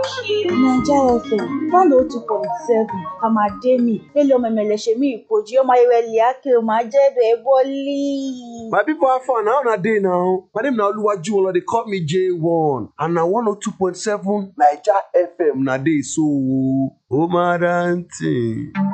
Naija FM 102.7 Amademi Eleomemeleshemi Ipoji Omayewele Ake Majedo Eboli. My people have fun. How na day now? My name na Oluwajuwon. They call me J1. And na 102.7 Naija FM na day so. Oh, my auntie.